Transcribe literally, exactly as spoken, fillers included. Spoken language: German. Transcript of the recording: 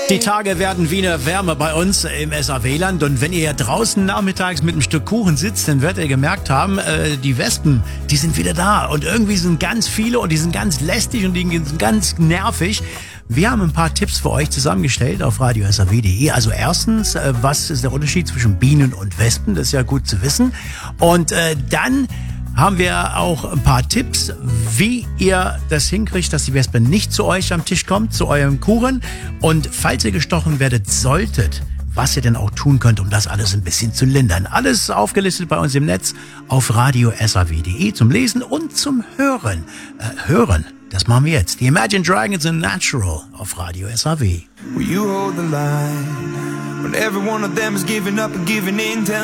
Die Tage werden wieder wärmer bei uns im S A W-Land und wenn ihr ja draußen nachmittags mit einem Stück Kuchen sitzt, dann werdet ihr gemerkt haben, äh, die Wespen, die sind wieder da und irgendwie sind ganz viele und die sind ganz lästig und die sind ganz nervig. Wir haben ein paar Tipps für euch zusammengestellt auf radio s a w punkt d e. Also erstens, äh, was ist der Unterschied zwischen Bienen und Wespen? Das ist ja gut zu wissen. Und äh, dann haben wir auch ein paar Tipps, wie ihr das hinkriegt, dass die Wespe nicht zu euch am Tisch kommt, zu eurem Kuchen. Und falls ihr gestochen werdet solltet, was ihr denn auch tun könnt, um das alles ein bisschen zu lindern. Alles aufgelistet bei uns im Netz auf radio s a w punkt d e zum Lesen und zum Hören. Äh, hören, das machen wir jetzt. Die Imagine Dragons in Natural auf Radio S A W. Will you hold the line when every one of them is giving up and giving in? Tell